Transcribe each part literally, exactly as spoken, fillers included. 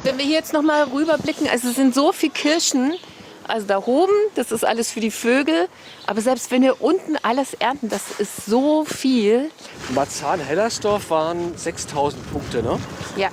Wenn wir hier jetzt noch mal rüberblicken, also es sind so viele Kirschen, also da oben, das ist alles für die Vögel, aber selbst wenn wir unten alles ernten, das ist so viel. Marzahn-Hellersdorf waren sechstausend Punkte, ne? Ja,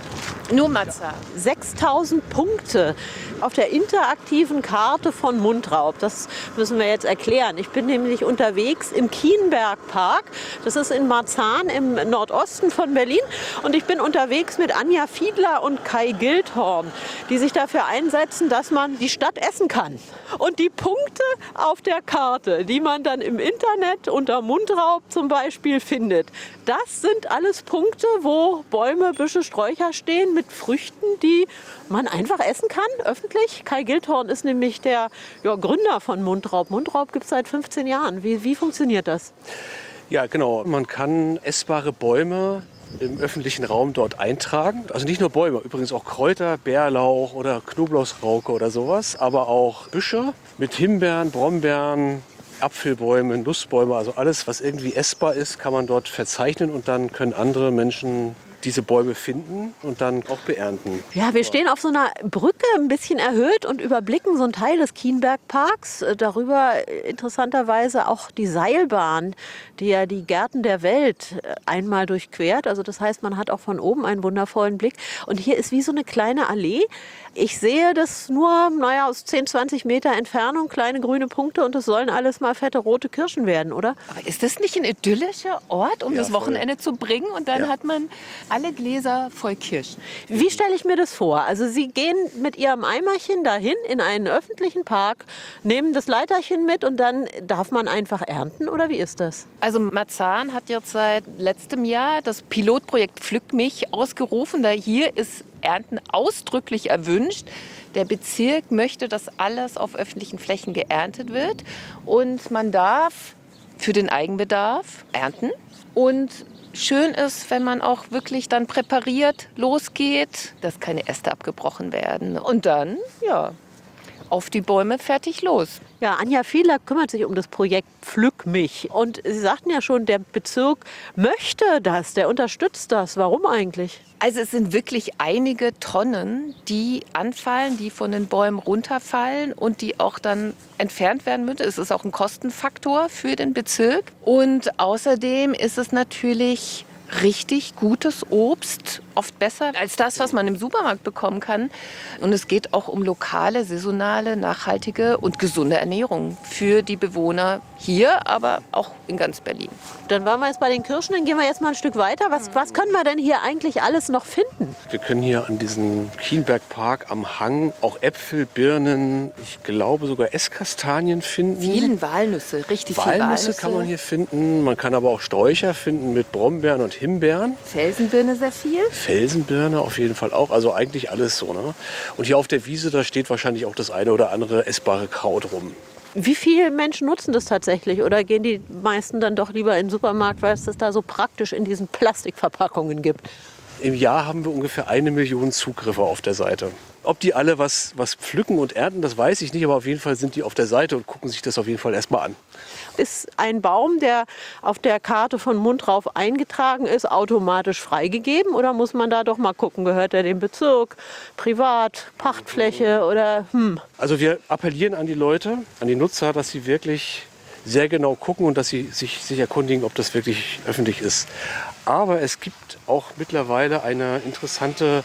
nur Marzahn. sechstausend Punkte auf der interaktiven Karte von Mundraub. Das müssen wir jetzt erklären. Ich bin nämlich unterwegs im Kienbergpark. Das ist in Marzahn im Nordosten von Berlin. Und ich bin unterwegs mit Anja Fiedler und Kai Gildhorn, die sich dafür einsetzen, dass man die Stadt essen kann. Und die Punkte auf der Karte, die man dann im Internet unter Mundraub zum Beispiel findet, das sind alles Punkte, wo Bäume, Büsche, Sträucher stehen mit Früchten, die man einfach essen kann, öffentlich. Kai Gildhorn ist nämlich der ja, Gründer von Mundraub. Mundraub gibt es seit fünfzehn Jahren. Wie, wie funktioniert das? Ja, genau. Man kann essbare Bäume im öffentlichen Raum dort eintragen. Also nicht nur Bäume, übrigens auch Kräuter, Bärlauch oder Knoblauchsrauke oder sowas, aber auch Büsche mit Himbeeren, Brombeeren, Apfelbäume, Nussbäume, also alles, was irgendwie essbar ist, kann man dort verzeichnen und dann können andere Menschen diese Bäume finden und dann auch beernten. Ja, wir stehen auf so einer Brücke, ein bisschen erhöht und überblicken so einen Teil des Kienbergparks. Darüber interessanterweise auch die Seilbahn, die ja die Gärten der Welt einmal durchquert. Also das heißt, man hat auch von oben einen wundervollen Blick. Und hier ist wie so eine kleine Allee. Ich sehe das nur, naja, aus zehn, zwanzig Meter Entfernung, kleine grüne Punkte und das sollen alles mal fette rote Kirschen werden, oder? Aber ist das nicht ein idyllischer Ort, um Ja, das Wochenende zu bringen? Und dann Ja. hat man alle Gläser voll Kirschen. Wie stelle ich mir das vor? Also Sie gehen mit Ihrem Eimerchen dahin in einen öffentlichen Park, nehmen das Leiterchen mit und dann darf man einfach ernten, oder wie ist das? Also Marzahn hat jetzt seit letztem Jahr das Pilotprojekt Pflück mich ausgerufen. Da hier ist Ernten ausdrücklich erwünscht. Der Bezirk möchte, dass alles auf öffentlichen Flächen geerntet wird. Und man darf für den Eigenbedarf ernten. Und schön ist, wenn man auch wirklich dann präpariert losgeht, dass keine Äste abgebrochen werden. Und dann, ja, auf die Bäume, fertig, los. Ja, Anja Fiedler kümmert sich um das Projekt Pflück mich. Und Sie sagten ja schon, der Bezirk möchte das, der unterstützt das. Warum eigentlich? Also es sind wirklich einige Tonnen, die anfallen, die von den Bäumen runterfallen und die auch dann entfernt werden müssen. Es ist auch ein Kostenfaktor für den Bezirk. Und außerdem ist es natürlich richtig gutes Obst, oft besser als das, was man im Supermarkt bekommen kann. Und es geht auch um lokale, saisonale, nachhaltige und gesunde Ernährung für die Bewohner hier, aber auch in ganz Berlin. Dann waren wir jetzt bei den Kirschen, dann gehen wir jetzt mal ein Stück weiter. Was, was können wir denn hier eigentlich alles noch finden? Wir können hier an diesem Kienbergpark am Hang auch Äpfel, Birnen, ich glaube sogar Esskastanien finden. Vielen Walnüsse, richtig viel Walnüsse Walnüsse. kann man hier finden. Man kann aber auch Sträucher finden mit Brombeeren und Himbeeren. Felsenbirne sehr viel. Felsenbirne auf jeden Fall auch. Also eigentlich alles so. Ne? Und hier auf der Wiese, da steht wahrscheinlich auch das eine oder andere essbare Kraut rum. Wie viele Menschen nutzen das tatsächlich? Oder gehen die meisten dann doch lieber in den Supermarkt, weil es das da so praktisch in diesen Plastikverpackungen gibt? Im Jahr haben wir ungefähr eine Million Zugriffe auf der Seite. Ob die alle was, was pflücken und ernten, das weiß ich nicht. Aber auf jeden Fall sind die auf der Seite und gucken sich das auf jeden Fall erstmal an. Ist ein Baum, der auf der Karte von Mundraub eingetragen ist, automatisch freigegeben? Oder muss man da doch mal gucken, gehört er dem Bezirk, privat, Pachtfläche oder hm? Also wir appellieren an die Leute, an die Nutzer, dass sie wirklich sehr genau gucken und dass sie sich, sich erkundigen, ob das wirklich öffentlich ist. Aber es gibt auch mittlerweile eine interessante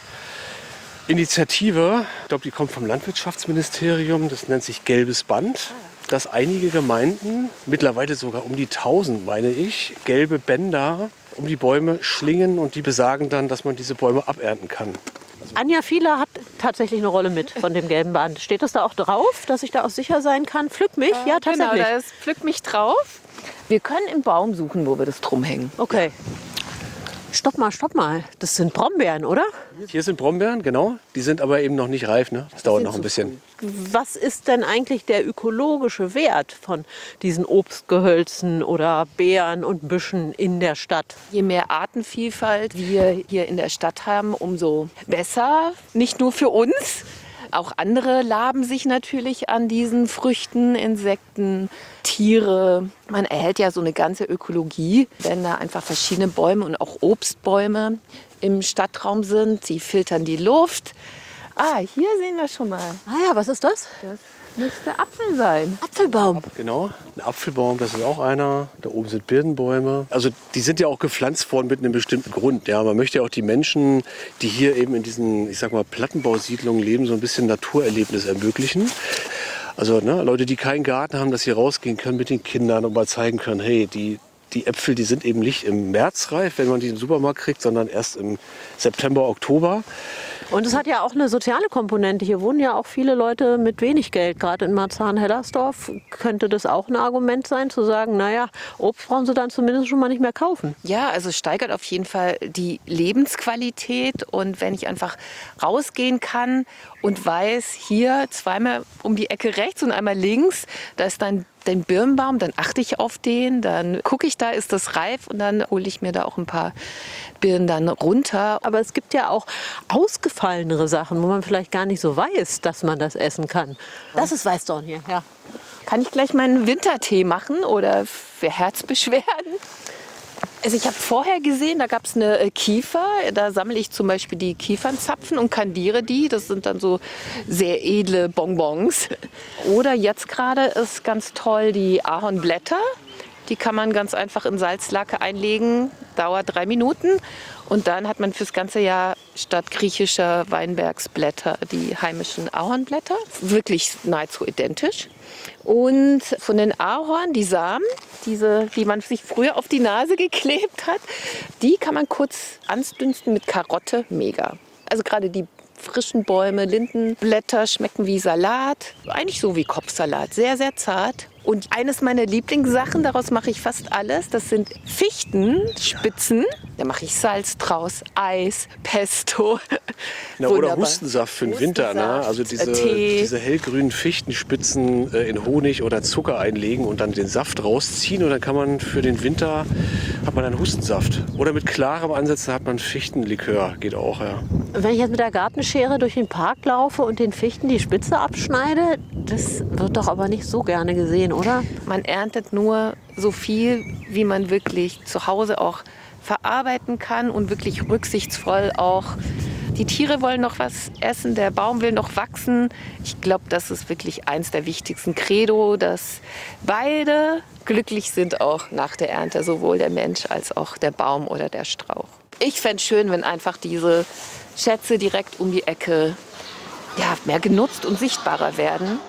Initiative, ich glaube, die kommt vom Landwirtschaftsministerium, das nennt sich Gelbes Band, dass einige Gemeinden, mittlerweile sogar um die tausend, meine ich, gelbe Bänder um die Bäume schlingen und die besagen dann, dass man diese Bäume abernten kann. Anja Fiedler hat tatsächlich eine Rolle mit von dem gelben Band. Steht das da auch drauf, dass ich da auch sicher sein kann? Pflück mich? Ja, tatsächlich. Genau, da ist Pflück mich drauf. Wir können im Baum suchen, wo wir das drum hängen. Okay. Stopp mal, stopp mal. Das sind Brombeeren, oder? Hier sind Brombeeren, genau. Die sind aber eben noch nicht reif. Ne? Das dauert noch ein bisschen. Was ist denn eigentlich der ökologische Wert von diesen Obstgehölzen oder Beeren und Büschen in der Stadt? Je mehr Artenvielfalt wir hier in der Stadt haben, umso besser. Nicht nur für uns. Auch andere laben sich natürlich an diesen Früchten, Insekten, Tiere. Man erhält ja so eine ganze Ökologie, wenn da einfach verschiedene Bäume und auch Obstbäume im Stadtraum sind. Sie filtern die Luft. Ah, hier sehen wir schon mal. Ah ja, was ist das? Das müsste Apfel sein. Apfelbaum. Genau, ein Apfelbaum, das ist auch einer. Da oben sind Birnenbäume. Also die sind ja auch gepflanzt worden mit einem bestimmten Grund. Ja, man möchte ja auch die Menschen, die hier eben in diesen, ich sag mal, Plattenbausiedlungen leben, so ein bisschen Naturerlebnis ermöglichen. Also ne, Leute, die keinen Garten haben, dass sie rausgehen können mit den Kindern und mal zeigen können, hey, die, die Äpfel, die sind eben nicht im März reif, wenn man die im Supermarkt kriegt, sondern erst im September, Oktober. Und es hat ja auch eine soziale Komponente. Hier wohnen ja auch viele Leute mit wenig Geld. Gerade in Marzahn-Hellersdorf könnte das auch ein Argument sein, zu sagen, naja, Obst brauchen sie dann zumindest schon mal nicht mehr kaufen. Ja, also es steigert auf jeden Fall die Lebensqualität. Und wenn ich einfach rausgehen kann und weiß, hier zweimal um die Ecke rechts und einmal links, da ist dann den Birnbaum, dann achte ich auf den, dann gucke ich da, ist das reif und dann hole ich mir da auch ein paar Birnen dann runter. Aber es gibt ja auch ausgefallenere Sachen, wo man vielleicht gar nicht so weiß, dass man das essen kann. Das ist Weißdorn hier, ja. Kann ich gleich meinen Wintertee machen oder für Herzbeschwerden? Also ich habe vorher gesehen, da gab es eine äh, Kiefer. Da sammle ich zum Beispiel die Kiefernzapfen und kandiere die. Das sind dann so sehr edle Bonbons. Oder jetzt gerade ist ganz toll die Ahornblätter. Die kann man ganz einfach in Salzlake einlegen, dauert drei Minuten. Und dann hat man fürs ganze Jahr statt griechischer Weinbergsblätter die heimischen Ahornblätter. Wirklich nahezu identisch. Und von den Ahorn, die Samen, diese, die man sich früher auf die Nase geklebt hat, die kann man kurz ansdünsten mit Karotte, mega. Also gerade die frischen Bäume, Lindenblätter schmecken wie Salat, eigentlich so wie Kopfsalat, sehr, sehr zart. Und eines meiner Lieblingssachen, daraus mache ich fast alles, das sind Fichtenspitzen. Da mache ich Salz draus, Eis, Pesto. Na, oder Hustensaft für den Winter. Ne? Hustensaft, Also diese, Tee. diese hellgrünen Fichtenspitzen äh, in Honig oder Zucker einlegen und dann den Saft rausziehen. Und dann kann man für den Winter, hat man einen Hustensaft. Oder mit klarem Ansätzen hat man Fichtenlikör, geht auch, ja. Wenn ich jetzt mit der Gartenschere durch den Park laufe und den Fichten die Spitze abschneide, das wird doch aber nicht so gerne gesehen, oder? Man erntet nur so viel, wie man wirklich zu Hause auch verarbeiten kann und wirklich rücksichtsvoll auch. Die Tiere wollen noch was essen, der Baum will noch wachsen. Ich glaube, das ist wirklich eins der wichtigsten Credo, dass beide glücklich sind auch nach der Ernte, sowohl der Mensch als auch der Baum oder der Strauch. Ich fände es schön, wenn einfach diese Schätze direkt um die Ecke ja, mehr genutzt und sichtbarer werden.